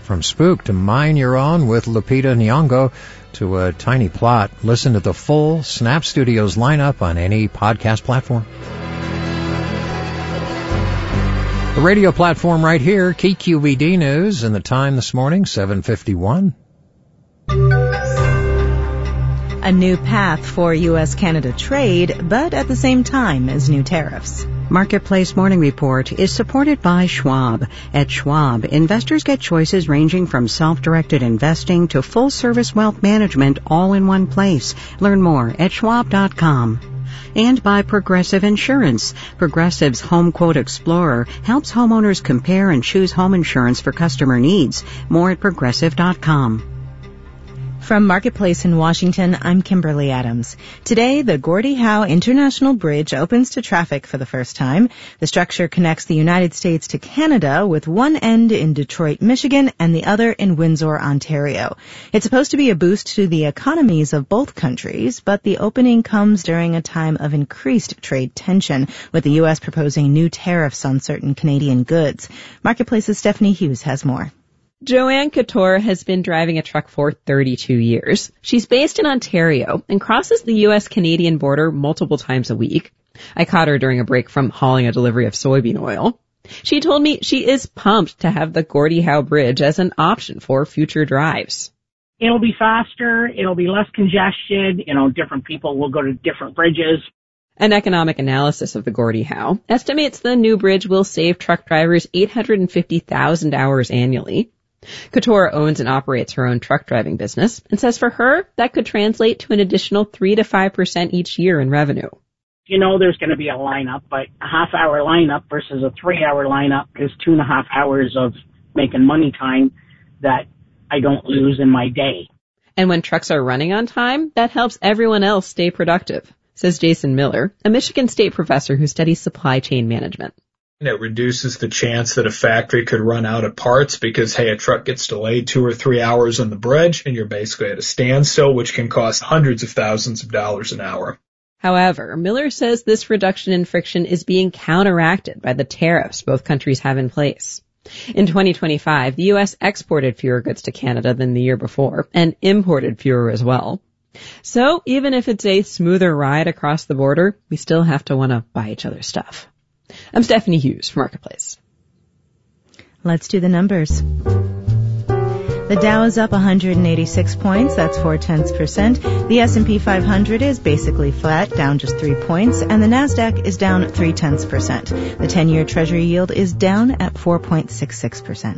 From Spook to Mine Your Own with Lupita Nyong'o to A Tiny Plot. Listen to the full Snap Studios lineup on any podcast platform. The radio platform right here, KQED News, and the time this morning, 7:51. A new path for U.S.-Canada trade, but at the same time as new tariffs. Marketplace Morning Report is supported by Schwab. At Schwab, investors get choices ranging from self-directed investing to full-service wealth management all in one place. Learn more at schwab.com. And by Progressive Insurance. Progressive's Home Quote Explorer helps homeowners compare and choose home insurance for customer needs. More at progressive.com. From Marketplace in Washington, I'm Kimberly Adams. Today, the Gordie Howe International Bridge opens to traffic for the first time. The structure connects the United States to Canada with one end in Detroit, Michigan, and the other in Windsor, Ontario. It's supposed to be a boost to the economies of both countries, but the opening comes during a time of increased trade tension, with the U.S. proposing new tariffs on certain Canadian goods. Marketplace's Stephanie Hughes has more. Joanne Couture has been driving a truck for 32 years. She's based in Ontario and crosses the U.S.-Canadian border multiple times a week. I caught her during a break from hauling a delivery of soybean oil. She told me she is pumped to have the Gordie Howe Bridge as an option for future drives. It'll be faster. It'll be less congested. Different people will go to different bridges. An economic analysis of the Gordie Howe estimates the new bridge will save truck drivers 850,000 hours annually. Couture owns and operates her own truck driving business and says for her, that could translate to an additional 3 to 5% each year in revenue. There's going to be a lineup, but a half-hour lineup versus a 3-hour lineup is 2.5 hours of making money time that I don't lose in my day. And when trucks are running on time, that helps everyone else stay productive, says Jason Miller, a Michigan State professor who studies supply chain management. It reduces the chance that a factory could run out of parts because, a truck gets delayed 2 or 3 hours on the bridge and you're basically at a standstill, which can cost hundreds of thousands of dollars an hour. However, Miller says this reduction in friction is being counteracted by the tariffs both countries have in place. In 2025, the U.S. exported fewer goods to Canada than the year before and imported fewer as well. So even if it's a smoother ride across the border, we still have to want to buy each other's stuff. I'm Stephanie Hughes for Marketplace. Let's do the numbers. The Dow is up 186 points, that's 0.4%. The S&P 500 is basically flat, down just 3 points, and the Nasdaq is down 0.3%. The 10-year Treasury yield is down at 4.66%.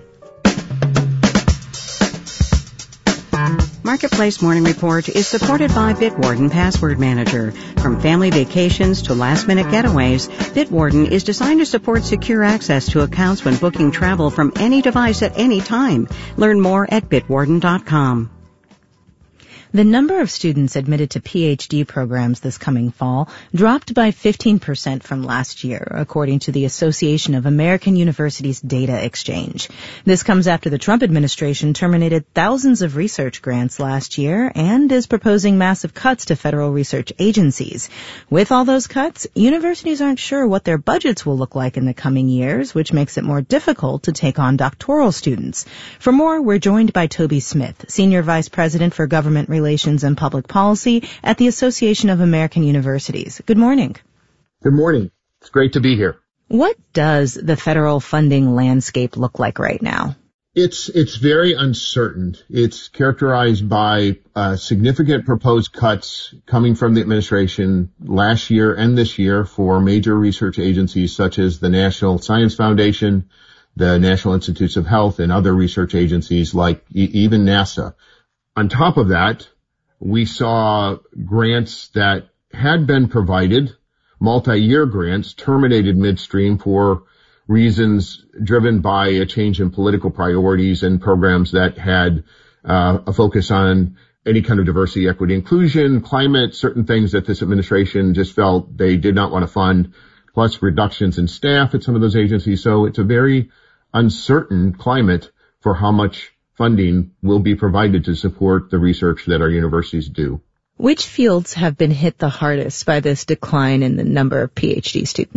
Marketplace Morning Report is supported by Bitwarden Password Manager. From family vacations to last-minute getaways, Bitwarden is designed to support secure access to accounts when booking travel from any device at any time. Learn more at bitwarden.com. The number of students admitted to PhD programs this coming fall dropped by 15% from last year, according to the Association of American Universities Data Exchange. This comes after the Trump administration terminated thousands of research grants last year and is proposing massive cuts to federal research agencies. With all those cuts, universities aren't sure what their budgets will look like in the coming years, which makes it more difficult to take on doctoral students. For more, we're joined by Toby Smith, Senior Vice President for Government Relations and Public Policy at the Association of American Universities. Good morning. Good morning. It's great to be here. What does the federal funding landscape look like right now? It's very uncertain. It's characterized by significant proposed cuts coming from the administration last year and this year for major research agencies such as the National Science Foundation, the National Institutes of Health, and other research agencies like even NASA. On top of that, we saw grants that had been provided, multi-year grants, terminated midstream for reasons driven by a change in political priorities and programs that had a focus on any kind of diversity, equity, inclusion, climate, certain things that this administration just felt they did not want to fund, plus reductions in staff at some of those agencies. So it's a very uncertain climate for how much funding will be provided to support the research that our universities do. Which fields have been hit the hardest by this decline in the number of PhD students?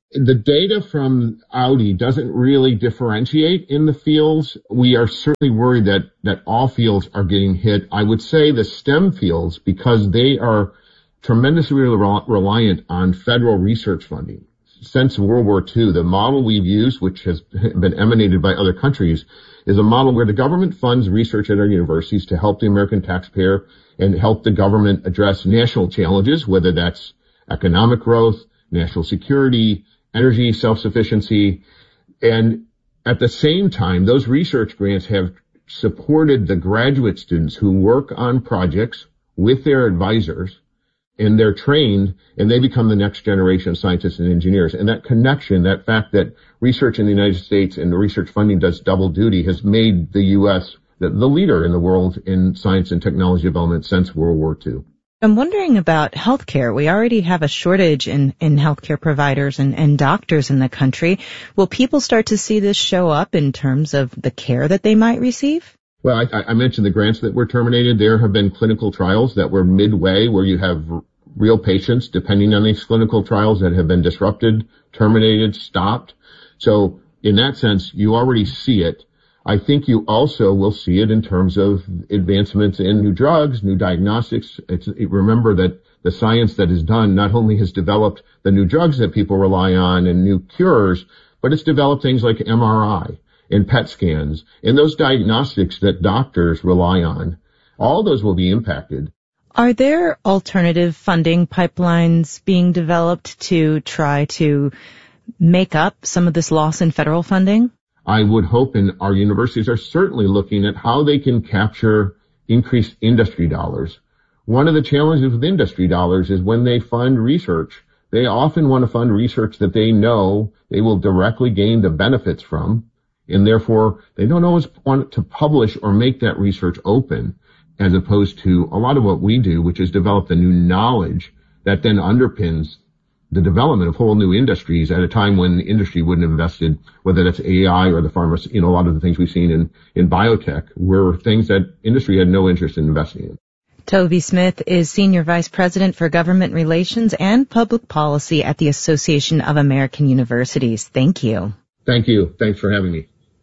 The data from Audi doesn't really differentiate in the fields. We are certainly worried that all fields are getting hit. I would say the STEM fields, because they are tremendously reliant on federal research funding. Since World War II, the model we've used, which has been emanated by other countries, is a model where the government funds research at our universities to help the American taxpayer and help the government address national challenges, whether that's economic growth, national security, energy self-sufficiency. And at the same time, those research grants have supported the graduate students who work on projects with their advisors, and they're trained, and they become the next generation of scientists and engineers. And that connection, that fact that research in the United States and the research funding does double duty, has made the U.S. the leader in the world in science and technology development since World War II. I'm wondering about healthcare. We already have a shortage in healthcare providers and doctors in the country. Will people start to see this show up in terms of the care that they might receive? Well, I mentioned the grants that were terminated. There have been clinical trials that were midway where you have real patients depending on these clinical trials that have been disrupted, terminated, stopped. So in that sense, you already see it. I think you also will see it in terms of advancements in new drugs, new diagnostics. Remember that the science that is done not only has developed the new drugs that people rely on and new cures, but it's developed things like MRI and PET scans and those diagnostics that doctors rely on. All those will be impacted. Are there alternative funding pipelines being developed to try to make up some of this loss in federal funding? I would hope, and our universities are certainly looking at how they can capture increased industry dollars. One of the challenges with industry dollars is when they fund research, they often want to fund research that they know they will directly gain the benefits from, and therefore they don't always want to publish or make that research open, as opposed to a lot of what we do, which is develop the new knowledge that then underpins the development of whole new industries at a time when the industry wouldn't have invested, whether that's AI or the pharma, a lot of the things we've seen in biotech were things that industry had no interest in investing in. Toby Smith is Senior Vice President for Government Relations and Public Policy at the Association of American Universities. Thank you. Thank you. Thanks for having me.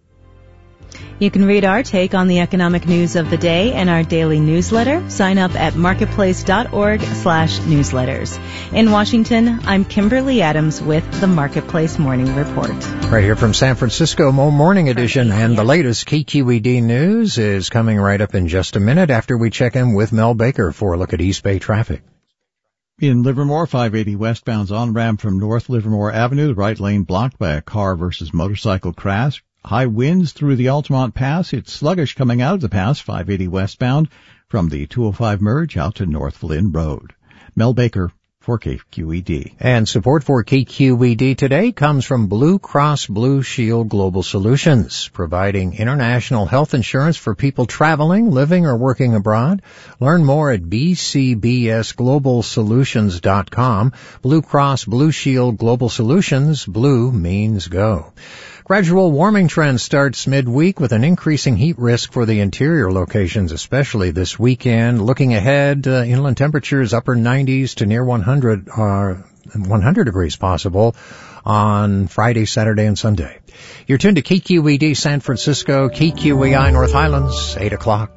You can read our take on the economic news of the day in our daily newsletter. Sign up at marketplace.org/newsletters. In Washington, I'm Kimberly Adams with the Marketplace Morning Report. Right here from San Francisco, Morning Edition, and the latest KQED news is coming right up in just a minute after we check in with Mel Baker for a look at East Bay traffic. In Livermore, 580 westbound's on-ramp from North Livermore Avenue, the right lane blocked by a car versus motorcycle crash. High winds through the Altamont Pass. It's sluggish coming out of the pass, 580 westbound, from the 205 merge out to North Lynn Road. Mel Baker for KQED. And support for KQED today comes from Blue Cross Blue Shield Global Solutions, providing international health insurance for people traveling, living, or working abroad. Learn more at bcbsglobalsolutions.com. Blue Cross Blue Shield Global Solutions. Blue means go. Gradual warming trend starts midweek with an increasing heat risk for the interior locations, especially this weekend. Looking ahead, inland temperatures upper 90s to near 100 degrees possible on Friday, Saturday, and Sunday. You're tuned to KQED San Francisco, KQEI North Highlands, 8 o'clock.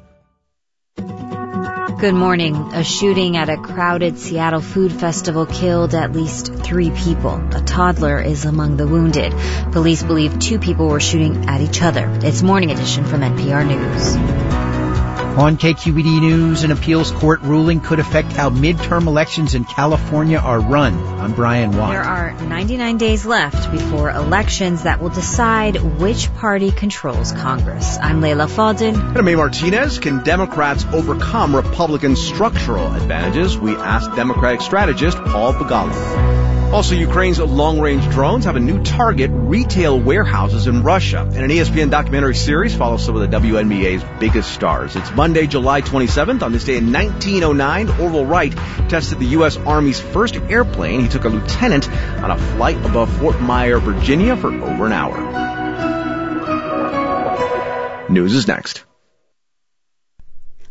Good morning. A shooting at a crowded Seattle food festival killed at least 3 people. A toddler is among the wounded. Police believe 2 people were shooting at each other. It's Morning Edition from NPR News. On KQED News, an appeals court ruling could affect how midterm elections in California are run. I'm Brian Watt. There are 99 days left before elections that will decide which party controls Congress. I'm Leila Fadel. And May Martinez. Can Democrats overcome Republican structural advantages? We asked Democratic strategist Paul Begala. Also, Ukraine's long-range drones have a new target, retail warehouses in Russia. And an ESPN documentary series follows some of the WNBA's biggest stars. It's Monday, July 27th. On this day in 1909, Orville Wright tested the U.S. Army's first airplane. He took a lieutenant on a flight above Fort Myer, Virginia for over an hour. News is next.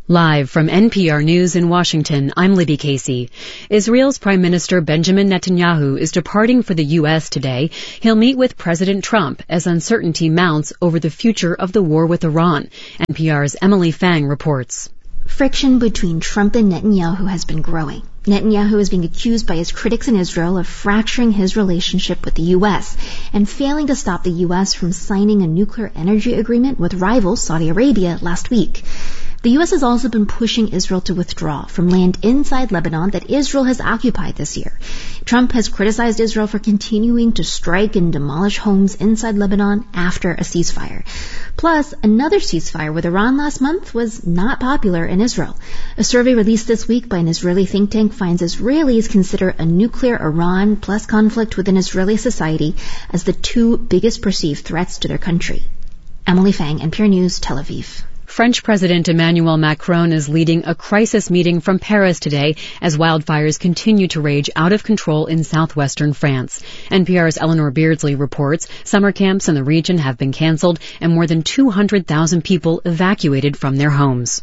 Live from NPR News in Washington, I'm Libby Casey. Israel's Prime Minister Benjamin Netanyahu is departing for the U.S. today. He'll meet with President Trump as uncertainty mounts over the future of the war with Iran. NPR's Emily Fang reports. Friction between Trump and Netanyahu has been growing. Netanyahu is being accused by his critics in Israel of fracturing his relationship with the U.S. and failing to stop the U.S. from signing a nuclear energy agreement with rival Saudi Arabia last week. The U.S. has also been pushing Israel to withdraw from land inside Lebanon that Israel has occupied this year. Trump has criticized Israel for continuing to strike and demolish homes inside Lebanon after a ceasefire. Plus, another ceasefire with Iran last month was not popular in Israel. A survey released this week by an Israeli think tank finds Israelis consider a nuclear Iran plus conflict within Israeli society as the two biggest perceived threats to their country. Emily Fang, NPR News, Tel Aviv. French President Emmanuel Macron is leading a crisis meeting from Paris today as wildfires continue to rage out of control in southwestern France. NPR's Eleanor Beardsley reports summer camps in the region have been canceled and more than 200,000 people evacuated from their homes.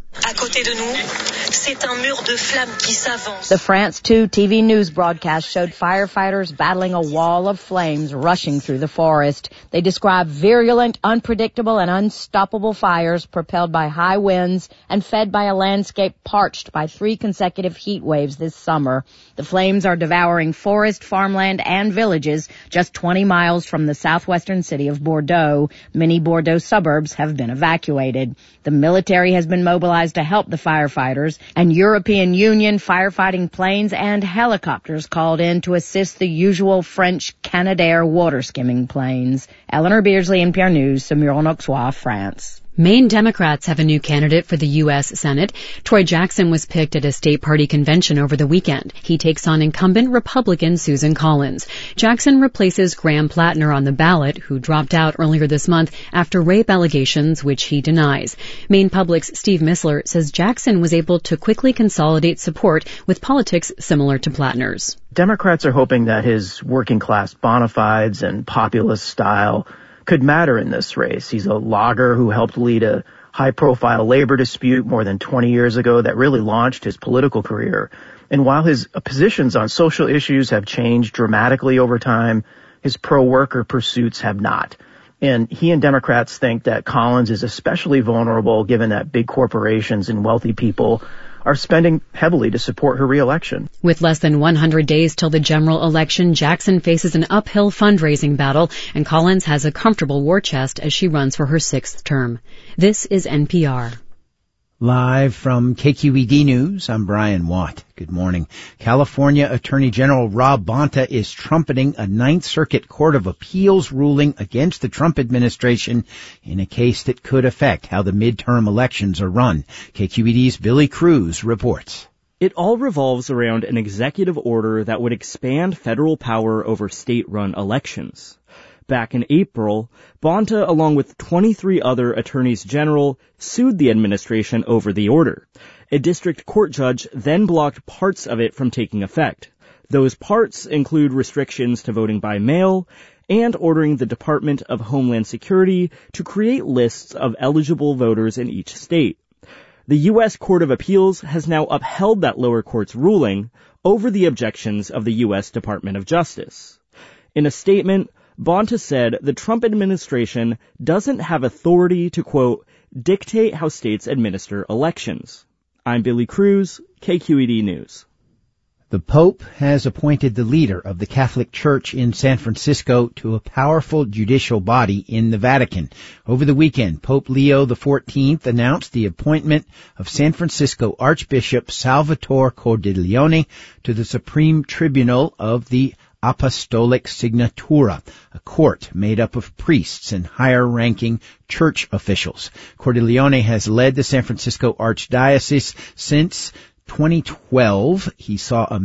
The France 2 TV news broadcast showed firefighters battling a wall of flames rushing through the forest. They described virulent, unpredictable, and unstoppable fires propelled by high winds and fed by a landscape parched by 3 consecutive heat waves this summer. The flames are devouring forest, farmland, and villages just 20 miles from the southwestern city of Bordeaux. Many Bordeaux suburbs have been evacuated. The military has been mobilized to help the firefighters, and European Union firefighting planes and helicopters called in to assist the usual French Canadair water skimming planes. Eleanor Beardsley, NPR News, Saumur-en-Auxois, France. Maine Democrats have a new candidate for the U.S. Senate. Troy Jackson was picked at a state party convention over the weekend. He takes on incumbent Republican Susan Collins. Jackson replaces Graham Plattner on the ballot, who dropped out earlier this month after rape allegations, which he denies. Maine Public's Steve Missler says Jackson was able to quickly consolidate support with politics similar to Plattner's. Democrats are hoping that his working-class bona fides and populist style could matter in this race. He's a logger who helped lead a high-profile labor dispute more than 20 years ago that really launched his political career. And while his positions on social issues have changed dramatically over time, his pro-worker pursuits have not. And he and Democrats think that Collins is especially vulnerable given that big corporations and wealthy people are spending heavily to support her re-election. With less than 100 days till the general election, Jackson faces an uphill fundraising battle, and Collins has a comfortable war chest as she runs for her 6th term. This is NPR. Live from KQED News, I'm Brian Watt. Good morning. California Attorney General Rob Bonta is trumpeting a Ninth Circuit Court of Appeals ruling against the Trump administration in a case that could affect how the midterm elections are run. KQED's Billy Cruz reports. It all revolves around an executive order that would expand federal power over state-run elections. Back in April, Bonta, along with 23 other attorneys general, sued the administration over the order. A district court judge then blocked parts of it from taking effect. Those parts include restrictions to voting by mail and ordering the Department of Homeland Security to create lists of eligible voters in each state. The U.S. Court of Appeals has now upheld that lower court's ruling over the objections of the U.S. Department of Justice. In a statement, Bonta said the Trump administration doesn't have authority to, quote, dictate how states administer elections. I'm Billy Cruz, KQED News. The Pope has appointed the leader of the Catholic Church in San Francisco to a powerful judicial body in the Vatican. Over the weekend, Pope Leo XIV announced the appointment of San Francisco Archbishop Salvatore Cordileone to the Supreme Tribunal of the Apostolic Signatura, a court made up of priests and higher-ranking church officials. Cordileone has led the San Francisco Archdiocese since 2012. He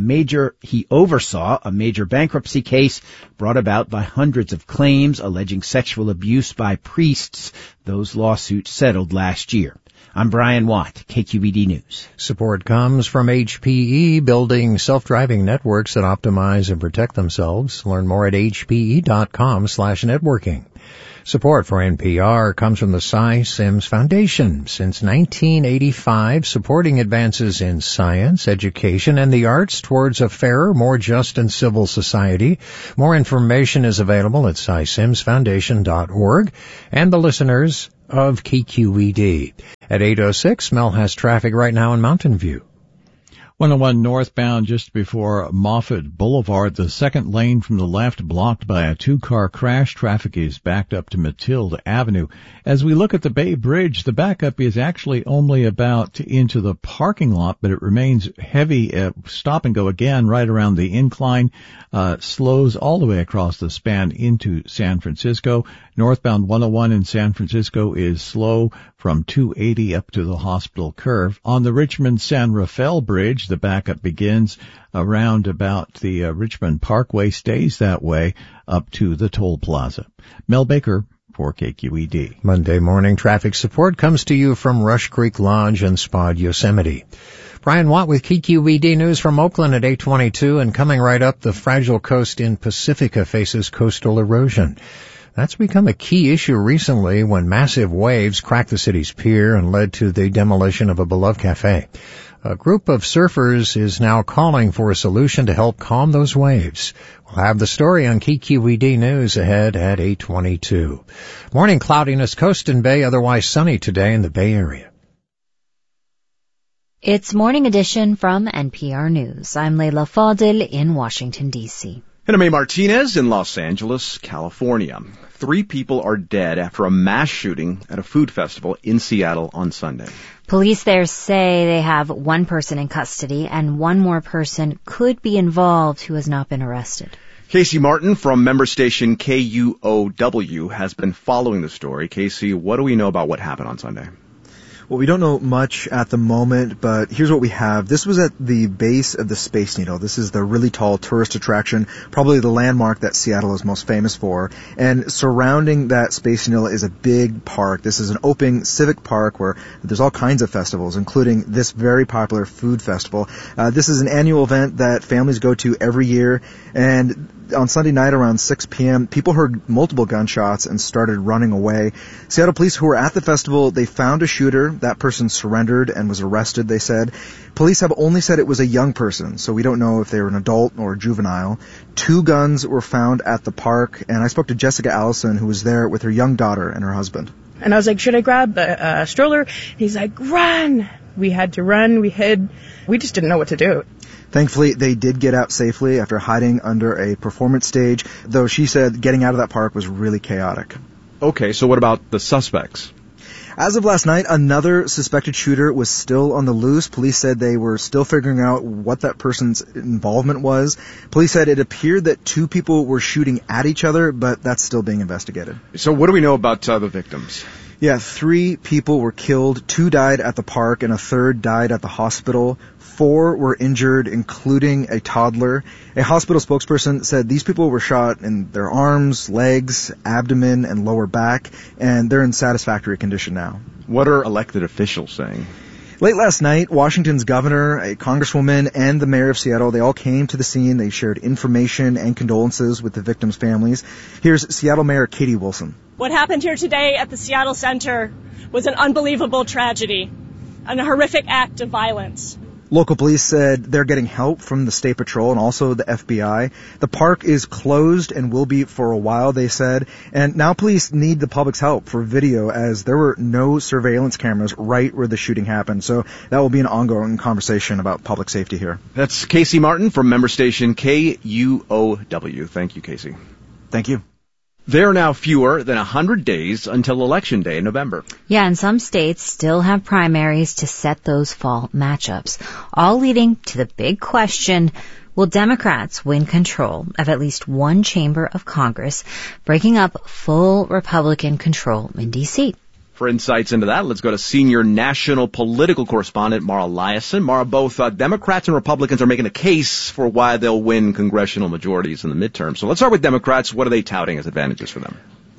oversaw a major bankruptcy case brought about by hundreds of claims alleging sexual abuse by priests. Those lawsuits settled last year. I'm Brian Watt, KQED News. Support comes from HPE, building self-driving networks that optimize and protect themselves. Learn more at hpe.com/networking. Support for NPR comes from the Cy Sims Foundation. Since 1985, supporting advances in science, education, and the arts towards a fairer, more just and civil society. More information is available at cysimsfoundation.org. And the listeners of KQED. At 8:06, Mel has traffic right now in Mountain View. 101 northbound just before Moffett Boulevard, the second lane from the left blocked by a two-car crash. Traffic is backed up to Matilda Avenue. As we look at the Bay Bridge, the backup is actually only about into the parking lot, but it remains heavy. Stop and go again right around the incline. Slows all the way across the span into San Francisco. Northbound 101 in San Francisco is slow from 280 up to the hospital curve. On the Richmond-San Rafael Bridge, the backup begins around about the Richmond Parkway, stays that way up to the toll plaza. Mel Baker for KQED. Monday morning traffic support comes to you from Rush Creek Lodge and Spod Yosemite. Brian Watt with KQED News from Oakland at 8:22, and coming right up, the fragile coast in Pacifica faces coastal erosion. That's become a key issue recently when massive waves cracked the city's pier and led to the demolition of a beloved cafe. A group of surfers is now calling for a solution to help calm those waves. We'll have the story on KQED News ahead at 8:22. Morning cloudiness, coast and bay, otherwise sunny today in the Bay Area. It's Morning Edition from NPR News. I'm Leila Fadil in Washington, D.C. And I'm May Martinez in Los Angeles, California. 3 people are dead after a mass shooting at a food festival in Seattle on Sunday. Police there say they have 1 person in custody and 1 more person could be involved who has not been arrested. Casey Martin from member station KUOW has been following the story. Casey, what do we know about what happened on Sunday? Well, we don't know much at the moment, but here's what we have. This was at the base of the Space Needle. This is the really tall tourist attraction, probably the landmark that Seattle is most famous for. And surrounding that Space Needle is a big park. This is an open civic park where there's all kinds of festivals, including this very popular food festival. This is an annual event that families go to every year, and on Sunday night around 6 p.m., people heard multiple gunshots and started running away. Seattle police who were at the festival, they found a shooter. That person surrendered and was arrested, they said. Police have only said it was a young person, so we don't know if they were an adult or a juvenile. 2 guns were found at the park, and I spoke to Jessica Allison, who was there with her young daughter and her husband. And I was like, should I grab the stroller? He's like, run! We had to run, we hid. We just didn't know what to do. Thankfully, they did get out safely after hiding under a performance stage, though she said getting out of that park was really chaotic. Okay, so what about the suspects? As of last night, another suspected shooter was still on the loose. Police said they were still figuring out what that person's involvement was. Police said it appeared that 2 people were shooting at each other, but that's still being investigated. So what do we know about the victims? Yeah, 3 people were killed. 2 died at the park and a 3rd died at the hospital. 4 were injured, including a toddler. A hospital spokesperson said these people were shot in their arms, legs, abdomen, and lower back, and they're in satisfactory condition now. What are elected officials saying? Late last night, Washington's governor, a congresswoman, and the mayor of Seattle, they all came to the scene. They shared information and condolences with the victims' families. Here's Seattle Mayor Katie Wilson. What happened here today at the Seattle Center was an unbelievable tragedy, and a horrific act of violence. Local police said they're getting help from the State Patrol and also the FBI. The park is closed and will be for a while, they said. And now police need the public's help for video, as there were no surveillance cameras right where the shooting happened. So that will be an ongoing conversation about public safety here. That's Casey Martin from member station KUOW. Thank you, Casey. Thank you. There are now fewer than 100 days until Election Day in November. Yeah, and some states still have primaries to set those fall matchups, all leading to the big question, will Democrats win control of at least 1 chamber of Congress, breaking up full Republican control in D.C.? For insights into that, let's go to senior national political correspondent Mara Liasson. Mara, both Democrats and Republicans are making a case for why they'll win congressional majorities in the midterm. So let's start with Democrats. What are they touting as advantages for them?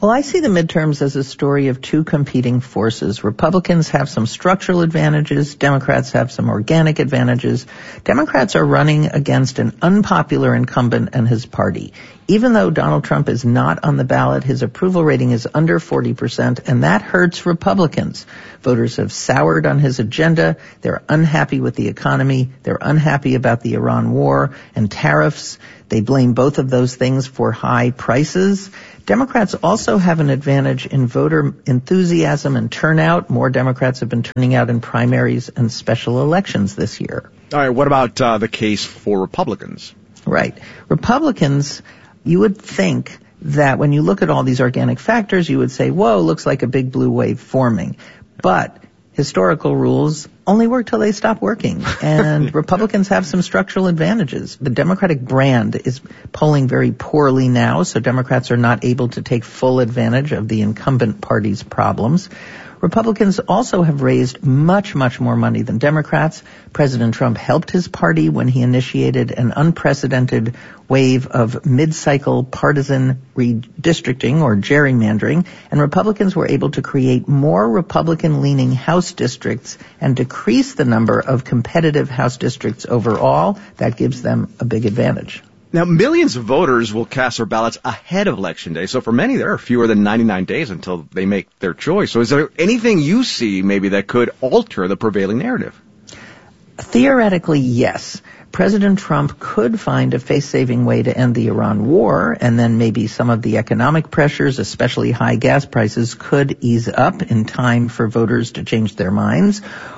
Well, I see the midterms as a story of two competing forces. Republicans have some structural advantages. Democrats have some organic advantages. Democrats are running against an unpopular incumbent and his party. Even though Donald Trump is not on the ballot, his approval rating is under 40%, and that hurts Republicans. Voters have soured on his agenda. They're unhappy with the economy. They're unhappy about the Iran war and tariffs. They blame both of those things for high prices. Democrats also have an advantage in voter enthusiasm and turnout. More Democrats have been turning out in primaries and special elections this year. All right, what about the case for Republicans? Right. Republicans, you would think that when you look at all these organic factors, you would say, whoa, looks like a big blue wave forming. But historical rules only work till they stop working, and Republicans have some structural advantages. The Democratic brand is polling very poorly now, so Democrats are not able to take full advantage of the incumbent party's problems. Republicans also have raised much, much more money than Democrats. President Trump helped his party when he initiated an unprecedented wave of mid-cycle partisan redistricting or gerrymandering, and Republicans were able to create more Republican-leaning House districts and decrease the number of competitive House districts overall. That gives them a big advantage. Now, millions of voters will cast their ballots ahead of Election Day, so for many, there are fewer than 99 days until they make their choice. So is there anything you see maybe that could alter the prevailing narrative? Theoretically, yes. President Trump could find a face-saving way to end the Iran war, and then maybe some of the economic pressures, especially high gas prices, could ease up in time for voters to change their minds.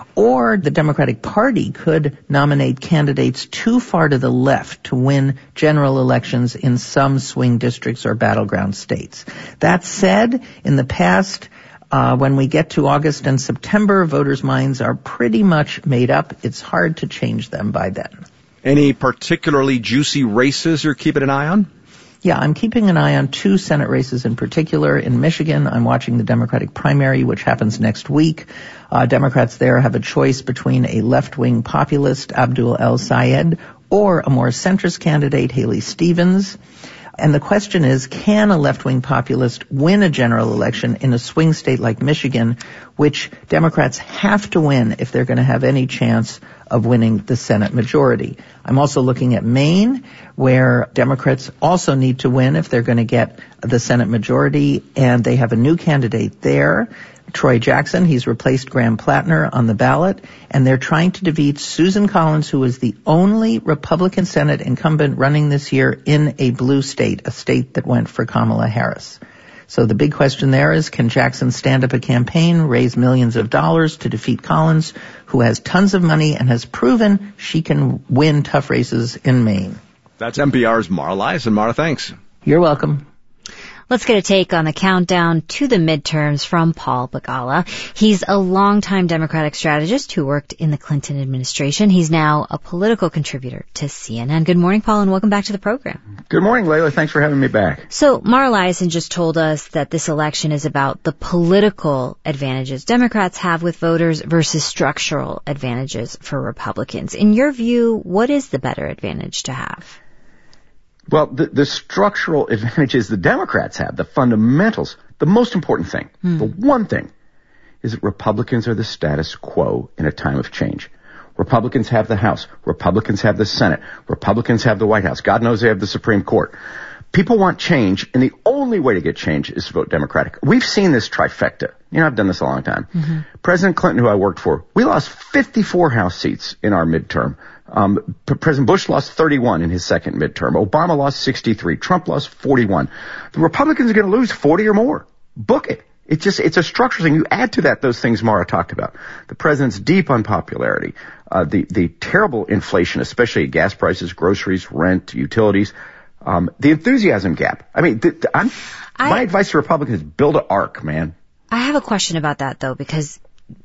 Or the Democratic Party could nominate candidates too far to the left to win general elections in some swing districts or battleground states. That said, in the past, when we get to August and September, voters' minds are pretty much made up. It's hard to change them by then. Any particularly juicy races you're keeping an eye on? Yeah, I'm keeping an eye on two Senate races in particular. In Michigan, I'm watching the Democratic primary, which happens next week. Democrats there have a choice between a left-wing populist, Abdul El-Sayed, or a more centrist candidate, Haley Stevens. And the question is, can a left-wing populist win a general election in a swing state like Michigan, which Democrats have to win if they're going to have any chance of winning the Senate majority? I'm also looking at Maine, where Democrats also need to win if they're going to get the Senate majority, and they have a new candidate there, Troy Jackson. He's replaced Graham Plattner on the ballot, and they're trying to defeat Susan Collins, who is the only Republican Senate incumbent running this year in a blue state, a state that went for Kamala Harris. So the big question there is, can Jackson stand up a campaign, raise millions of dollars to defeat Collins, who has tons of money and has proven she can win tough races in Maine? That's NPR's Mara Liasson. Mara, thanks. You're welcome. Let's get a take on the countdown to the midterms from Paul Begala. He's a longtime Democratic strategist who worked in the Clinton administration. He's now a political contributor to CNN. Good morning, Paul, and welcome back to the program. Good morning, Layla. Thanks for having me back. So Mara Liasson just told us that this election is about the political advantages Democrats have with voters versus structural advantages for Republicans. In your view, what is the better advantage to have? Well, the structural advantages the Democrats have, the fundamentals, the most important thing, the one thing, is that Republicans are the status quo in a time of change. Republicans have the House. Republicans have the Senate. Republicans have the White House. God knows they have the Supreme Court. People want change, and the only way to get change is to vote Democratic. We've seen this trifecta. You know, I've done this a long time. Mm-hmm. President Clinton, who I worked for, we lost 54 House seats in our midterm. President Bush lost 31 in his second midterm. Obama lost 63. Trump lost 41. The Republicans are going to lose 40 or more. Book it. It's a structural thing. You add to that those things Mara talked about. The president's deep unpopularity, the terrible inflation, especially gas prices, groceries, rent, utilities, the enthusiasm gap. I mean, my advice to Republicans is build an arc, man. I have a question about that, though, because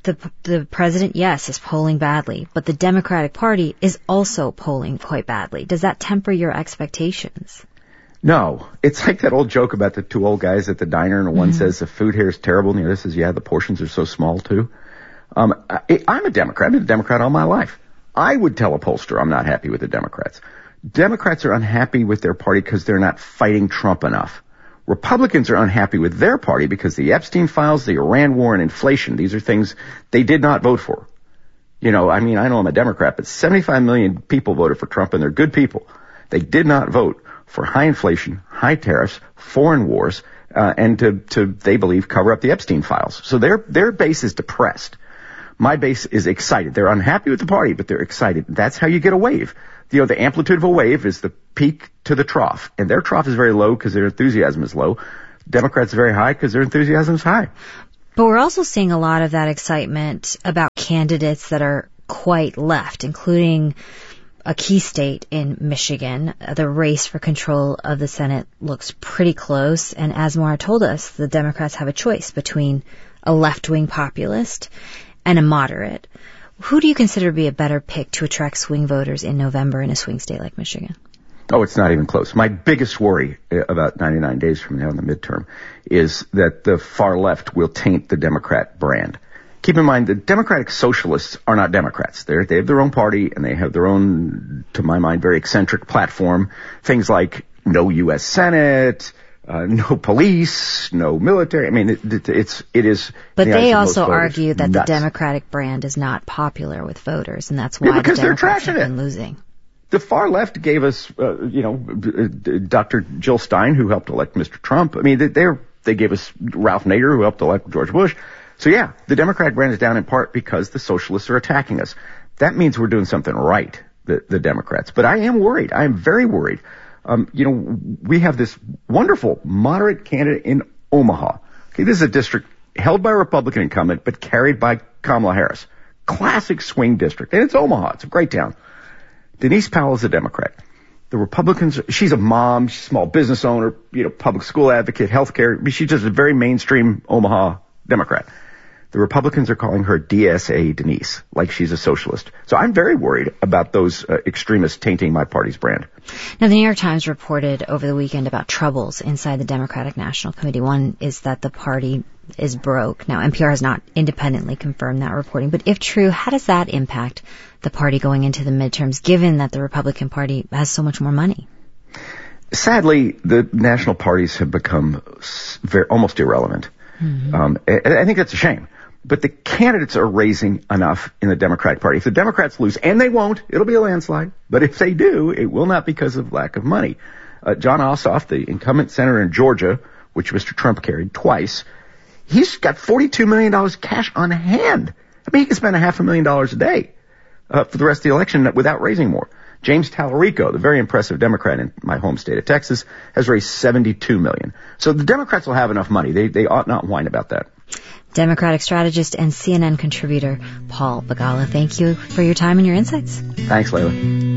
the president, yes, is polling badly, but the Democratic Party is also polling quite badly. Does that temper your expectations? No. It's like that old joke about the two old guys at the diner, and one says the food here is terrible, and the other says, yeah, the portions are so small, too. I'm a Democrat. I've been a Democrat all my life. I would tell a pollster I'm not happy with the Democrats. Democrats are unhappy with their party because they're not fighting Trump enough. Republicans are unhappy with their party because the Epstein files, the Iran war, and inflation, these are things they did not vote for. You know, I mean, I know I'm a Democrat, but 75 million people voted for Trump, and they're good people. They did not vote for high inflation, high tariffs, foreign wars, and to, they believe, cover up the Epstein files. So their base is depressed. My base is excited. They're unhappy with the party, but they're excited. That's how you get a wave. You know, the amplitude of a wave is the peak to the trough. And their trough is very low because their enthusiasm is low. Democrats are very high because their enthusiasm is high. But we're also seeing a lot of that excitement about candidates that are quite left, including a key state in Michigan. The race for control of the Senate looks pretty close. And as Maura told us, the Democrats have a choice between a left-wing populist and a moderate. Who do you consider to be a better pick to attract swing voters in November in a swing state like Michigan? Oh, it's not even close. My biggest worry about 99 days from now in the midterm is that the far left will taint the Democrat brand. Keep in mind, the Democratic Socialists are not Democrats. They have their own party, and they have their own, to my mind, very eccentric platform. Things like no U.S. Senate, no police, no military. I mean, it is. But they also argue that the Democratic brand is not popular with voters, and that's why because the Democrats they're trashing have been losing. The far left gave us, Dr. Jill Stein, who helped elect Mr. Trump. I mean, they gave us Ralph Nader, who helped elect George Bush. So yeah, the Democratic brand is down in part because the socialists are attacking us. That means we're doing something right, the Democrats. But I am worried. I am very worried. We have this wonderful moderate candidate in Omaha. Okay, this is a district held by a Republican incumbent, but carried by Kamala Harris. Classic swing district. And it's Omaha. It's a great town. Denise Powell is a Democrat. The Republicans, she's a mom, she's a small business owner, public school advocate, healthcare. She's just a very mainstream Omaha Democrat. The Republicans are calling her DSA Denise, like she's a socialist. So I'm very worried about those extremists tainting my party's brand. Now, the New York Times reported over the weekend about troubles inside the Democratic National Committee. One is that the party is broke. Now, NPR has not independently confirmed that reporting, but if true, how does that impact the party going into the midterms, given that the Republican Party has so much more money? Sadly, the national parties have become almost irrelevant. Mm-hmm. I think that's a shame. But the candidates are raising enough in the Democratic Party. If the Democrats lose, and they won't, it'll be a landslide. But if they do, it will not because of lack of money. John Ossoff, the incumbent senator in Georgia, which Mr. Trump carried twice, he's got $42 million cash on hand. I mean, he can spend $500,000 a day for the rest of the election without raising more. James Tallarico, the very impressive Democrat in my home state of Texas, has raised $72 million. So the Democrats will have enough money. They ought not whine about that. Democratic strategist and CNN contributor Paul Begala, thank you for your time and your insights. Thanks, Layla.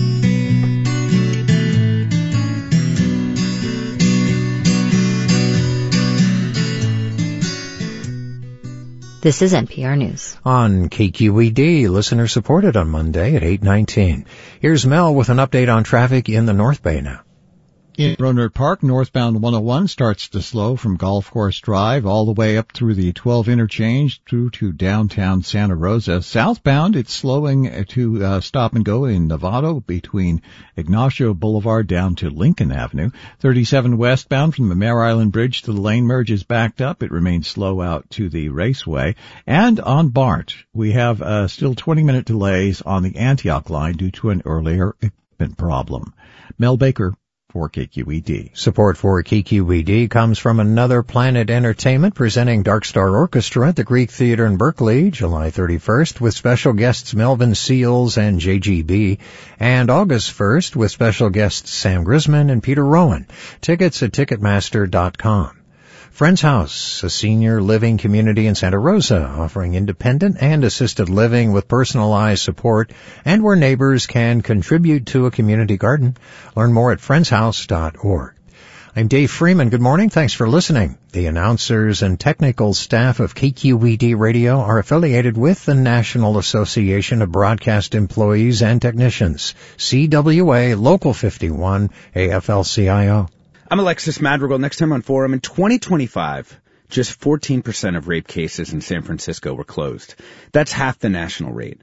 This is NPR News. On KQED, listener supported on Monday at 8:19. Here's Mel with an update on traffic in the North Bay now. In Rohnert Park, northbound 101 starts to slow from Golf Course Drive all the way up through the 12 interchange through to downtown Santa Rosa. Southbound, it's slowing to stop and go in Novato between Ignacio Boulevard down to Lincoln Avenue. 37 westbound from the Mare Island Bridge to the lane merge is backed up. It remains slow out to the Raceway. And on BART, we have still 20-minute delays on the Antioch line due to an earlier equipment problem. Mel Baker for KQED. Support for KQED comes from Another Planet Entertainment presenting Dark Star Orchestra at the Greek Theater in Berkeley, July 31st, with special guests Melvin Seals and JGB, and August 1st with special guests Sam Grisman and Peter Rowan. Tickets at Ticketmaster.com. Friends House, a senior living community in Santa Rosa, offering independent and assisted living with personalized support and where neighbors can contribute to a community garden. Learn more at friendshouse.org. I'm Dave Freeman. Good morning. Thanks for listening. The announcers and technical staff of KQED Radio are affiliated with the National Association of Broadcast Employees and Technicians, CWA Local 51, AFL-CIO. I'm Alexis Madrigal. Next time on Forum, in 2025, just 14% of rape cases in San Francisco were closed. That's half the national rate.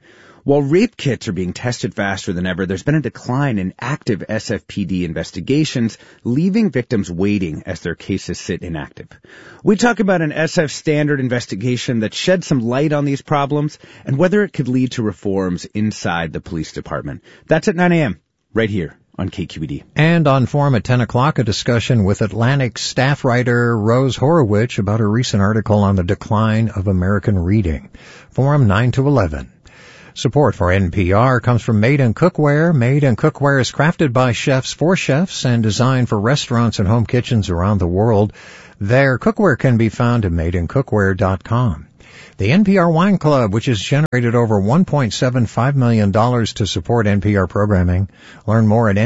While rape kits are being tested faster than ever, there's been a decline in active SFPD investigations, leaving victims waiting as their cases sit inactive. We talk about an SF standard investigation that sheds some light on these problems and whether it could lead to reforms inside the police department. That's at 9 a.m. right here on KQED. And on Forum at 10 o'clock, a discussion with Atlantic staff writer Rose Horowitz about a recent article on the decline of American reading. Forum 9 to 11. Support for NPR comes from Made in Cookware. Made in Cookware is crafted by chefs for chefs and designed for restaurants and home kitchens around the world. Their cookware can be found at madeincookware.com. The NPR Wine Club, which has generated over $1.75 million to support NPR programming. Learn more at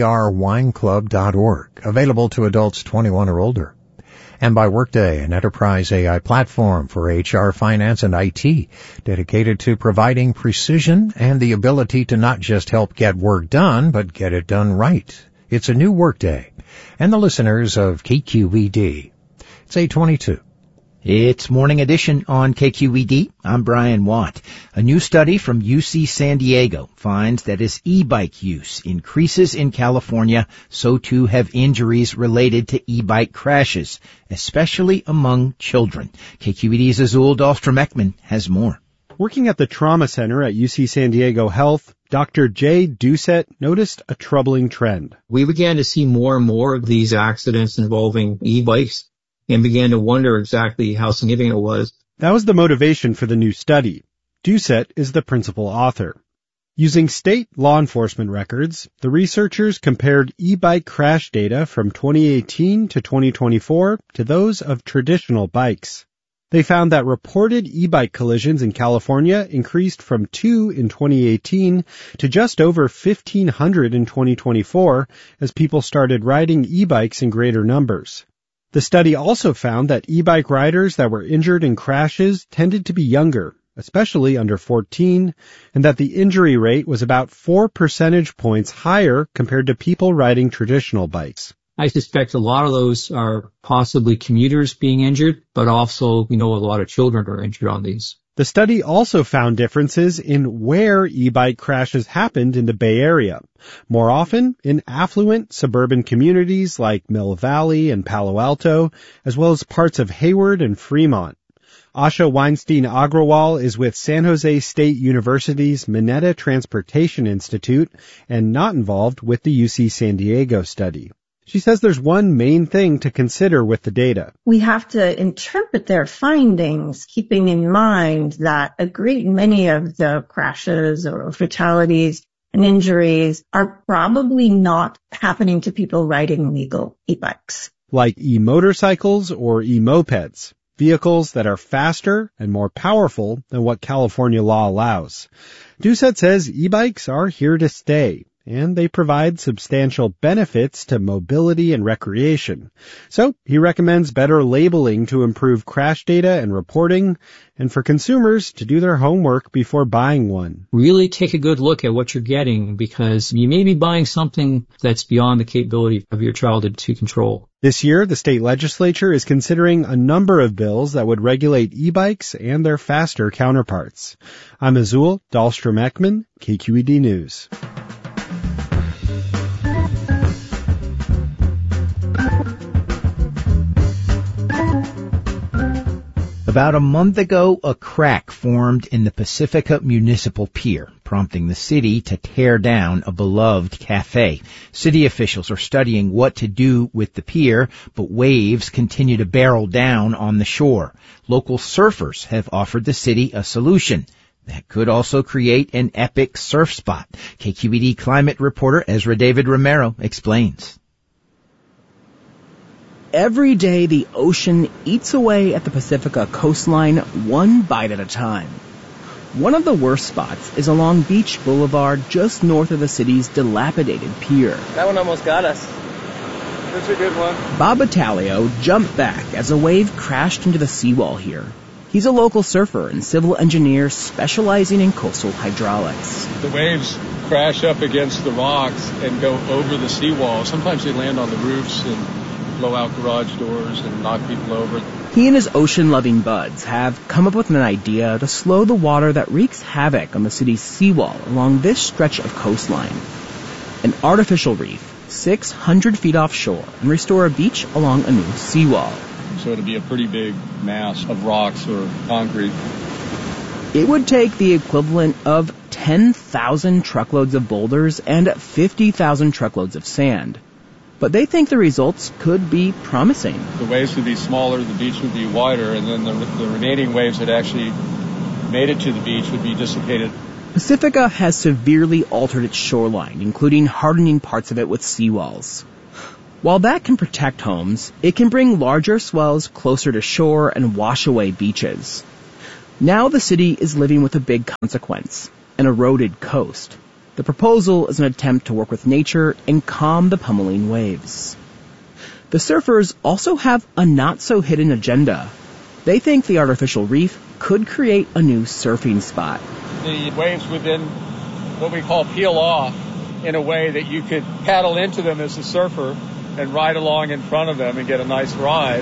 nprwineclub.org. Available to adults 21 or older. And by Workday, an enterprise AI platform for HR, finance, and IT, dedicated to providing precision and the ability to not just help get work done, but get it done right. It's a new Workday. And the listeners of KQED. It's 8:22. It's Morning Edition on KQED. I'm Brian Watt. A new study from UC San Diego finds that as e-bike use increases in California, so too have injuries related to e-bike crashes, especially among children. KQED's Azul Dahlstrom-Ekman has more. Working at the Trauma Center at UC San Diego Health, Dr. Jay Doucette noticed a troubling trend. We began to see more and more of these accidents involving e-bikes, and began to wonder exactly how significant it was. That was the motivation for the new study. Doucette is the principal author. Using state law enforcement records, the researchers compared e-bike crash data from 2018 to 2024 to those of traditional bikes. They found that reported e-bike collisions in California increased from 2 in 2018 to just over 1,500 in 2024 as people started riding e-bikes in greater numbers. The study also found that e-bike riders that were injured in crashes tended to be younger, especially under 14, and that the injury rate was about 4 percentage points higher compared to people riding traditional bikes. I suspect a lot of those are possibly commuters being injured, but also we know a lot of children are injured on these. The study also found differences in where e-bike crashes happened in the Bay Area, more often in affluent suburban communities like Mill Valley and Palo Alto, as well as parts of Hayward and Fremont. Asha Weinstein-Agrawal is with San Jose State University's Mineta Transportation Institute and not involved with the UC San Diego study. She says there's one main thing to consider with the data. We have to interpret their findings, keeping in mind that a great many of the crashes or fatalities and injuries are probably not happening to people riding legal e-bikes. Like e-motorcycles or e-mopeds, vehicles that are faster and more powerful than what California law allows. Doucette says e-bikes are here to stay, and they provide substantial benefits to mobility and recreation. So he recommends better labeling to improve crash data and reporting, and for consumers to do their homework before buying one. Really take a good look at what you're getting, because you may be buying something that's beyond the capability of your child to control. This year, the state legislature is considering a number of bills that would regulate e-bikes and their faster counterparts. I'm Azul Dahlstrom-Ekman, KQED News. About a month ago, a crack formed in the Pacifica Municipal Pier, prompting the city to tear down a beloved cafe. City officials are studying what to do with the pier, but waves continue to barrel down on the shore. Local surfers have offered the city a solution that could also create an epic surf spot. KQED climate reporter Ezra David Romero explains. Every day, the ocean eats away at the Pacifica coastline one bite at a time. One of the worst spots is along Beach Boulevard, just north of the city's dilapidated pier. That one almost got us. That's a good one. Bob Battaglio jumped back as a wave crashed into the seawall here. He's a local surfer and civil engineer specializing in coastal hydraulics. The waves crash up against the rocks and go over the seawall. Sometimes they land on the roofs and blow out garage doors and knock people over. He and his ocean-loving buds have come up with an idea to slow the water that wreaks havoc on the city's seawall along this stretch of coastline. An artificial reef, 600 feet offshore, and restore a beach along a new seawall. So it'll be a pretty big mass of rocks or concrete. It would take the equivalent of 10,000 truckloads of boulders and 50,000 truckloads of sand. But they think the results could be promising. The waves would be smaller, the beach would be wider, and then the remaining waves that actually made it to the beach would be dissipated. Pacifica has severely altered its shoreline, including hardening parts of it with seawalls. While that can protect homes, it can bring larger swells closer to shore and wash away beaches. Now the city is living with a big consequence, an eroded coast. The proposal is an attempt to work with nature and calm the pummeling waves. The surfers also have a not-so-hidden agenda. They think the artificial reef could create a new surfing spot. The waves would then, what we call, peel off in a way that you could paddle into them as a surfer and ride along in front of them and get a nice ride.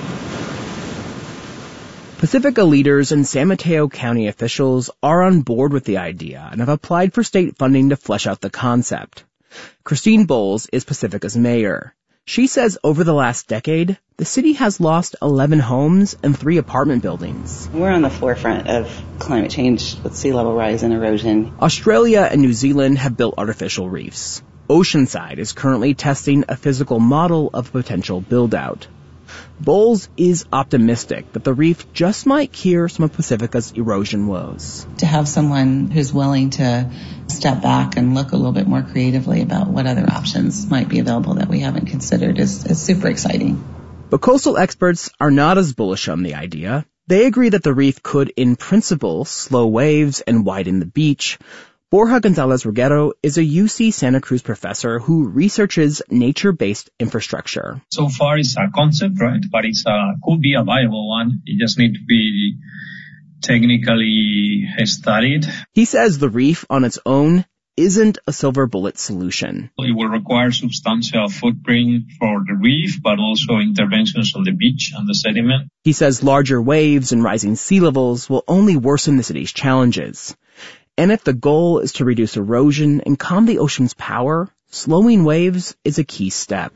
Pacifica leaders and San Mateo County officials are on board with the idea and have applied for state funding to flesh out the concept. Christine Bowles is Pacifica's mayor. She says over the last decade, the city has lost 11 homes and 3 apartment buildings. We're on the forefront of climate change with sea level rise and erosion. Australia and New Zealand have built artificial reefs. Oceanside is currently testing a physical model of potential build-out. Bowles is optimistic that the reef just might cure some of Pacifica's erosion woes. To have someone who's willing to step back and look a little bit more creatively about what other options might be available that we haven't considered is super exciting. But coastal experts are not as bullish on the idea. They agree that the reef could, in principle, slow waves and widen the beach. Borja Gonzalez-Reguero is a UC Santa Cruz professor who researches nature-based infrastructure. So far it's a concept, right? But it could be a viable one. It just needs to be technically studied. He says the reef on its own isn't a silver bullet solution. It will require substantial footprint for the reef, but also interventions on the beach and the sediment. He says larger waves and rising sea levels will only worsen the city's challenges. And if the goal is to reduce erosion and calm the ocean's power, slowing waves is a key step.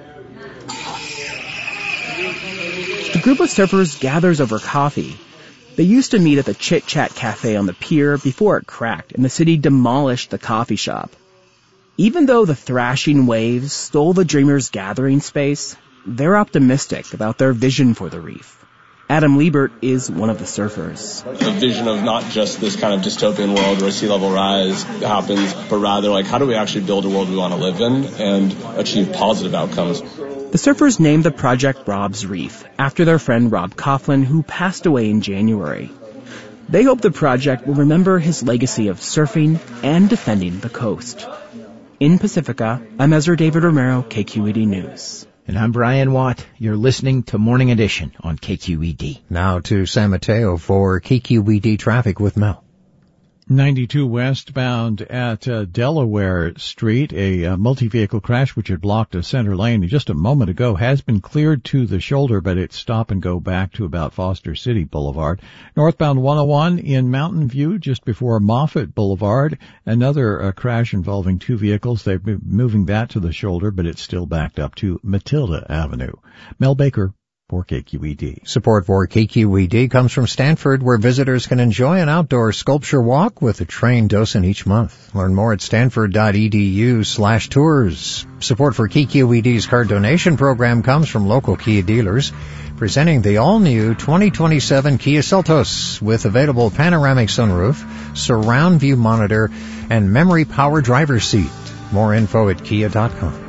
The group of surfers gathers over coffee. They used to meet at the Chit Chat Cafe on the pier before it cracked and the city demolished the coffee shop. Even though the thrashing waves stole the dreamers' gathering space, they're optimistic about their vision for the reef. Adam Liebert is one of the surfers. The vision of not just this kind of dystopian world where sea level rise happens, but rather like how do we actually build a world we want to live in and achieve positive outcomes. The surfers named the project Rob's Reef after their friend Rob Coughlin, who passed away in January. They hope the project will remember his legacy of surfing and defending the coast. In Pacifica, I'm Ezra David Romero, KQED News. And I'm Brian Watt. You're listening to Morning Edition on KQED. Now to San Mateo for KQED traffic with Mel. 92 westbound at Delaware Street, a multi-vehicle crash which had blocked a center lane just a moment ago has been cleared to the shoulder, but it's stop and go back to about Foster City Boulevard. Northbound 101 in Mountain View just before Moffett Boulevard, another crash involving 2 vehicles. They've been moving that to the shoulder, but it's still backed up to Matilda Avenue. Mel Baker for KQED. Support for KQED comes from Stanford, where visitors can enjoy an outdoor sculpture walk with a trained docent each month. Learn more at stanford.edu/tours. Support for KQED's card donation program comes from local Kia dealers, presenting the all-new 2027 Kia Seltos with available panoramic sunroof, surround view monitor, and memory power driver's seat. More info at kia.com.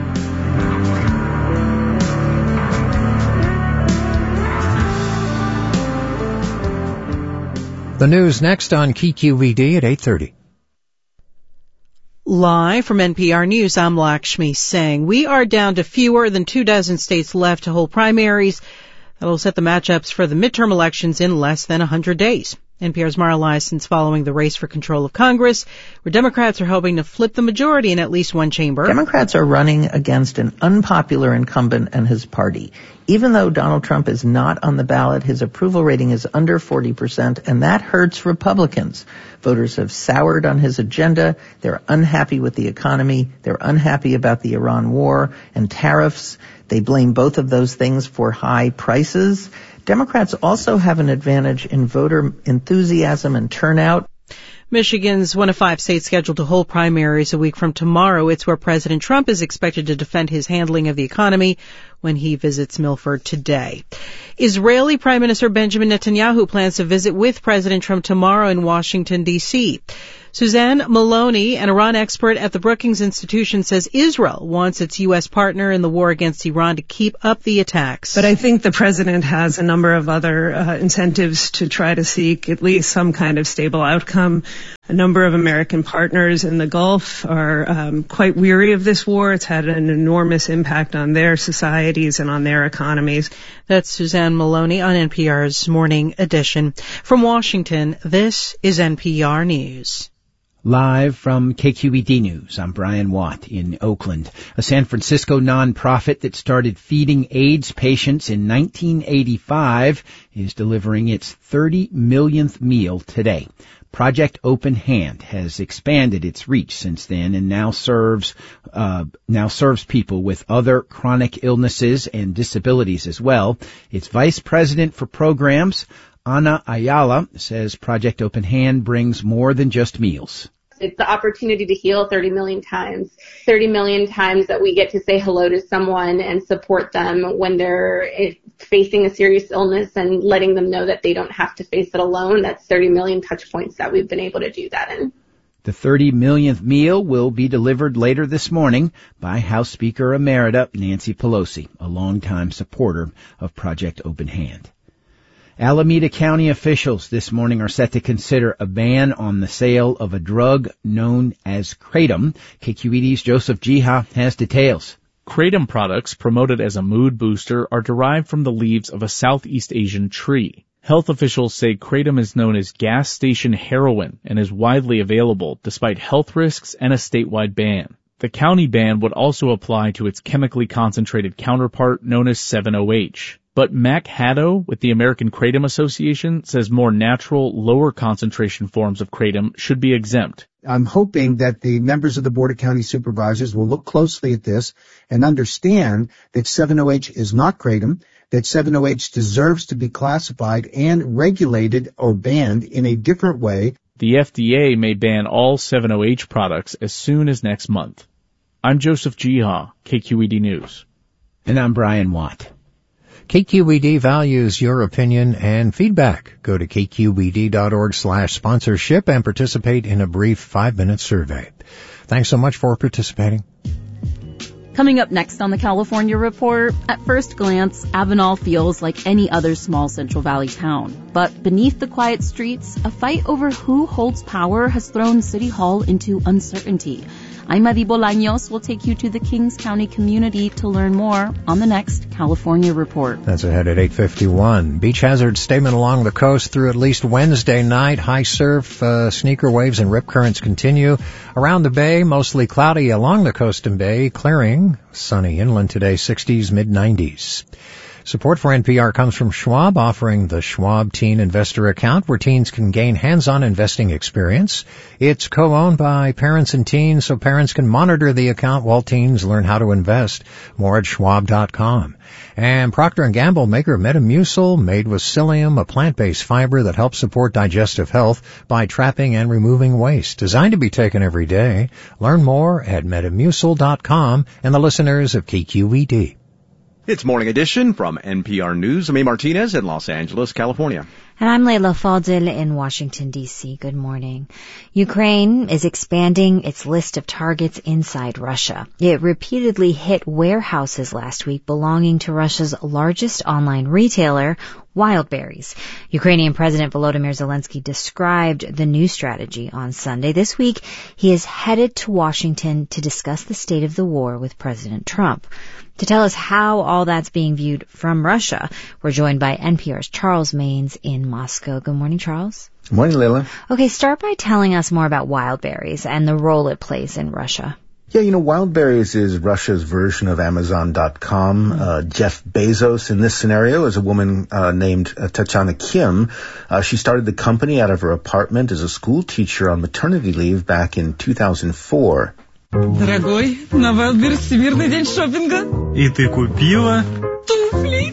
The news next on KQED at 8:30. Live from NPR News, I'm Lakshmi Singh. We are down to fewer than 24 states left to hold primaries. That'll set the matchups for the midterm elections in less than 100 days. NPR's Mara License following the race for control of Congress, where Democrats are hoping to flip the majority in at least one chamber. Democrats are running against an unpopular incumbent and his party. Even though Donald Trump is not on the ballot, his approval rating is under 40%, and that hurts Republicans. Voters have soured on his agenda. They're unhappy with the economy. They're unhappy about the Iran war and tariffs. They blame both of those things for high prices. Democrats also have an advantage in voter enthusiasm and turnout. Michigan's one of 5 states scheduled to hold primaries a week from tomorrow. It's where President Trump is expected to defend his handling of the economy when he visits Milford today. Israeli Prime Minister Benjamin Netanyahu plans to visit with President Trump tomorrow in Washington, D.C. Suzanne Maloney, an Iran expert at the Brookings Institution, says Israel wants its U.S. partner in the war against Iran to keep up the attacks. But I think the president has a number of other incentives to try to seek at least some kind of stable outcome. A number of American partners in the Gulf are quite weary of this war. It's had an enormous impact on their societies and on their economies. That's Suzanne Maloney on NPR's Morning Edition. From Washington, this is NPR News. Live from KQED News, I'm Brian Watt in Oakland. A San Francisco nonprofit that started feeding AIDS patients in 1985 is delivering its 30 millionth meal today. Project Open Hand has expanded its reach since then and now serves people with other chronic illnesses and disabilities as well. Its vice president for programs, Ana Ayala, says Project Open Hand brings more than just meals. It's the opportunity to heal 30 million times that we get to say hello to someone and support them when they're facing a serious illness and letting them know that they don't have to face it alone. That's 30 million touch points that we've been able to do that in. The 30 millionth meal will be delivered later this morning by House Speaker Emerita Nancy Pelosi, a longtime supporter of Project Open Hand. Alameda County officials this morning are set to consider a ban on the sale of a drug known as Kratom. KQED's Joseph Jiha has details. Kratom products, promoted as a mood booster, are derived from the leaves of a Southeast Asian tree. Health officials say Kratom is known as gas station heroin and is widely available despite health risks and a statewide ban. The county ban would also apply to its chemically concentrated counterpart known as 7-OH. But Mac Haddo with the American Kratom Association says more natural, lower concentration forms of kratom should be exempt. I'm hoping that the members of the Board of County Supervisors will look closely at this and understand that 7-OH is not kratom, that 7-OH deserves to be classified and regulated or banned in a different way. The FDA may ban all 7-OH products as soon as next month. I'm Joseph Jiha, KQED News. And I'm Brian Watt. KQED values your opinion and feedback. Go to kqed.org/sponsorship and participate in a brief 5-minute survey. Thanks so much for participating. Coming up next on the California Report, at first glance, Avenal feels like any other small Central Valley town. But beneath the quiet streets, a fight over who holds power has thrown City Hall into uncertainty. I'm Madi Bolaños. Will take you to the Kings County community to learn more on the next California Report. That's ahead at 8:51. Beach hazard statement along the coast through at least Wednesday night. High surf, sneaker waves, and rip currents continue. Around the bay, mostly cloudy along the coast and bay. Clearing, sunny inland today, 60s, mid-90s. Support for NPR comes from Schwab, offering the Schwab Teen Investor Account, where teens can gain hands-on investing experience. It's co-owned by parents and teens, so parents can monitor the account while teens learn how to invest. More at schwab.com. And Procter & Gamble, maker of Metamucil, made with psyllium, a plant-based fiber that helps support digestive health by trapping and removing waste. Designed to be taken every day. Learn more at Metamucil.com and the listeners of KQED. It's Morning Edition from NPR News. I'm A. Martinez in Los Angeles, California. And I'm Leila Fadel in Washington, D.C. Good morning. Ukraine is expanding its list of targets inside Russia. It repeatedly hit warehouses last week belonging to Russia's largest online retailer, Wildberries. Ukrainian President Volodymyr Zelensky described the new strategy on Sunday. This week, he is headed to Washington to discuss the state of the war with President Trump. To tell us how all that's being viewed from Russia, we're joined by NPR's Charles Maynes in in Moscow. Good morning, Charles. Good morning, Leila. Okay, start by telling us more about Wildberries and the role it plays in Russia. Yeah, Wildberries is Russia's version of Amazon.com. Jeff Bezos in this scenario is a woman named Tatiana Kim. She started the company out of her apartment as a school teacher on maternity leave back in 2004. Дорогой, на Wildberries Всемирный день шопинга. И ты купила туфли.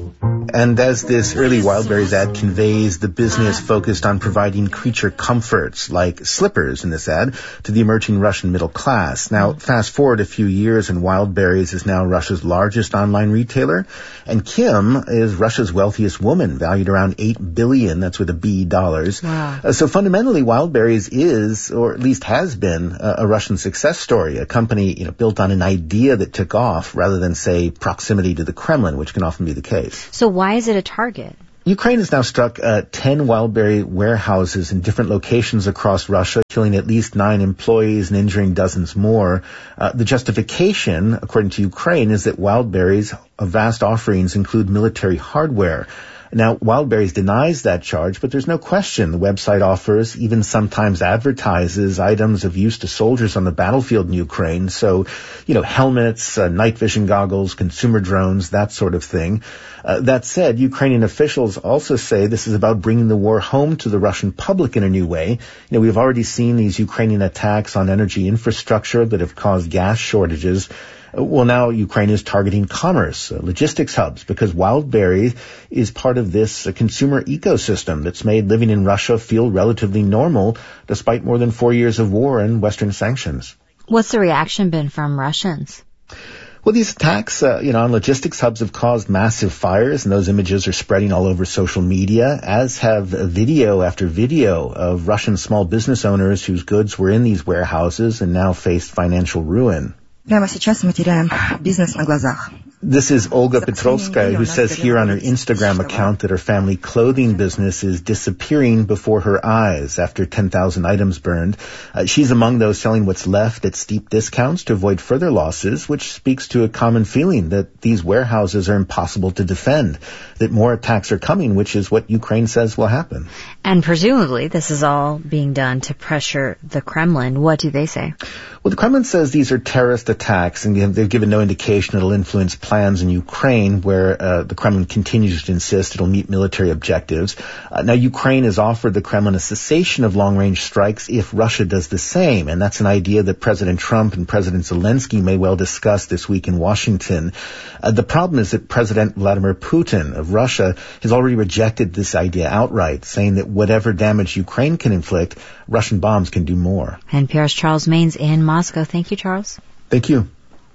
And as this early Wildberries ad conveys, the business focused on providing creature comforts, like slippers in this ad, to the emerging Russian middle class. Now, fast forward a few years, and Wildberries is now Russia's largest online retailer, and Kim is Russia's wealthiest woman, valued around $8 billion, that's with a B, dollars. Wow. So fundamentally, Wildberries is, or at least has been, a Russian success story, a company, built on an idea that took off, rather than, say, proximity to the Kremlin, which can often be the case. So why is it a target? Ukraine has now struck 10 Wildberry warehouses in different locations across Russia, killing at least 9 employees and injuring dozens more. The justification, according to Ukraine, is that Wildberry's vast offerings include military hardware. Now, Wildberries denies that charge, but there's no question the website offers, even sometimes advertises, items of use to soldiers on the battlefield in Ukraine. So, helmets, night vision goggles, consumer drones, that sort of thing. That said, Ukrainian officials also say this is about bringing the war home to the Russian public in a new way. We've already seen these Ukrainian attacks on energy infrastructure that have caused gas shortages. Well, now Ukraine is targeting commerce, logistics hubs, because Wildberry is part of this consumer ecosystem that's made living in Russia feel relatively normal, despite more than 4 years of war and Western sanctions. What's the reaction been from Russians? Well, these attacks, on logistics hubs have caused massive fires, and those images are spreading all over social media, as have video after video of Russian small business owners whose goods were in these warehouses and now faced financial ruin. Прямо сейчас мы теряем бизнес на глазах. This is Olga Petrovskaya, who says here on her Instagram account that her family clothing business is disappearing before her eyes after 10,000 items burned. She's among those selling what's left at steep discounts to avoid further losses, which speaks to a common feeling that these warehouses are impossible to defend, that more attacks are coming, which is what Ukraine says will happen. And presumably this is all being done to pressure the Kremlin. What do they say? Well, the Kremlin says these are terrorist attacks, and they've given no indication it'll influence plans in Ukraine, where the Kremlin continues to insist it'll meet military objectives. Now, Ukraine has offered the Kremlin a cessation of long-range strikes if Russia does the same, and that's an idea that President Trump and President Zelensky may well discuss this week in Washington. The problem is that President Vladimir Putin of Russia has already rejected this idea outright, saying that whatever damage Ukraine can inflict, Russian bombs can do more. NPR's Charles Maynes in Moscow. Thank you, Charles. Thank you.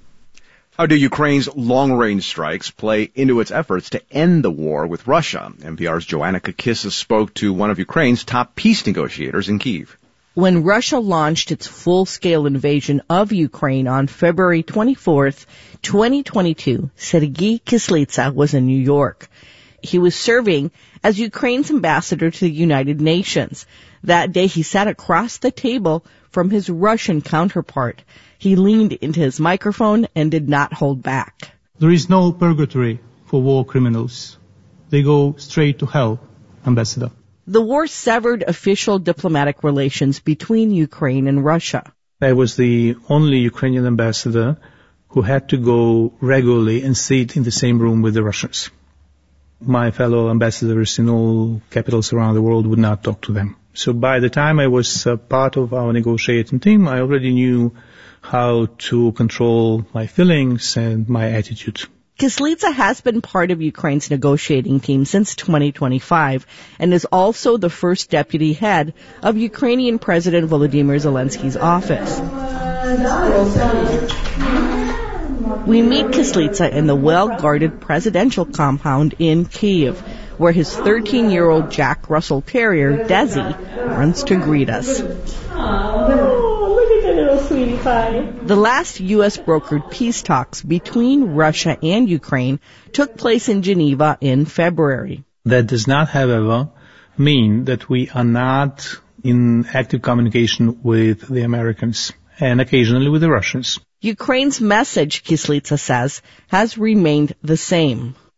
How do Ukraine's long-range strikes play into its efforts to end the war with Russia? NPR's Joanna Kakissis spoke to one of Ukraine's top peace negotiators in Kyiv. When Russia launched its full-scale invasion of Ukraine on February 24th, 2022, Sergei Kislitsa was in New York. He was serving as Ukraine's ambassador to the United Nations. That day, he sat across the table from his Russian counterpart. He leaned into his microphone and did not hold back. There is no purgatory for war criminals. They go straight to hell, Ambassador. The war severed official diplomatic relations between Ukraine and Russia. I was the only Ukrainian ambassador who had to go regularly and sit in the same room with the Russians. My fellow ambassadors in all capitals around the world would not talk to them. So by the time I was part of our negotiating team, I already knew how to control my feelings and my attitude. Kislitsa has been part of Ukraine's negotiating team since 2025 and is also the first deputy head of Ukrainian President Volodymyr Zelensky's office. We meet Kislitsa in the well-guarded presidential compound in Kyiv, where his 13-year-old Jack Russell Terrier, Desi, runs to greet us. The last U.S.-brokered peace talks between Russia and Ukraine took place in Geneva in February. That does not, however, mean that we are not in active communication with the Americans and occasionally with the Russians. Ukraine's message, Kislitsa says, has remained the same.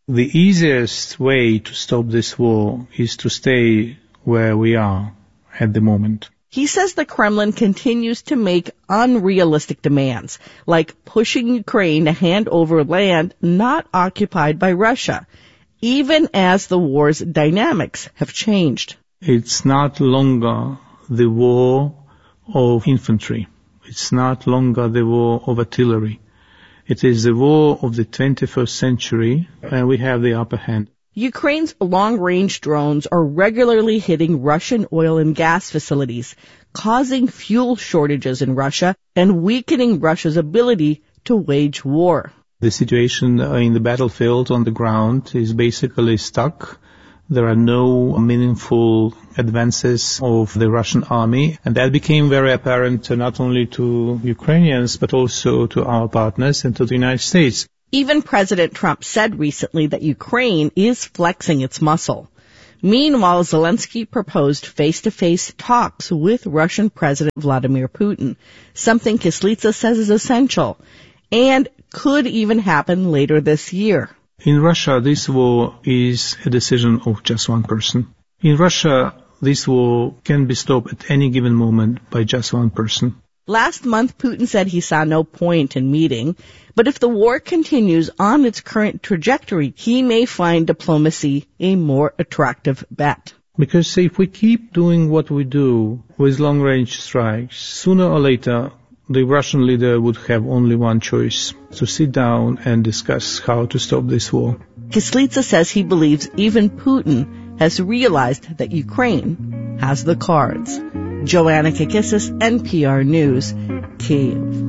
The easiest way to stop this war is to stay where we are at the moment. He says the Kremlin continues to make unrealistic demands, like pushing Ukraine to hand over land not occupied by Russia, even as the war's dynamics have changed. It's not longer the war of infantry. It's not longer the war of artillery. It is the war of the 21st century, and we have the upper hand. Ukraine's long-range drones are regularly hitting Russian oil and gas facilities, causing fuel shortages in Russia and weakening Russia's ability to wage war. The situation in the battlefield on the ground is basically stuck. There are no meaningful advances of the Russian army, and that became very apparent not only to Ukrainians but also to our partners and to the United States. Even President Trump said recently that Ukraine is flexing its muscle. Meanwhile, Zelensky proposed face-to-face talks with Russian President Vladimir Putin, something Kislitsa says is essential, and could even happen later this year. In Russia, this war is a decision of just one person. In Russia, this war can be stopped at any given moment by just one person. Last month, Putin said he saw no point in meeting, but if the war continues on its current trajectory, he may find diplomacy a more attractive bet. Because if we keep doing what we do with long-range strikes, sooner or later, the Russian leader would have only one choice, to sit down and discuss how to stop this war. Kislitsa says he believes even Putin has realized that Ukraine has the cards. Joanna Kakissis, NPR News, Kyiv.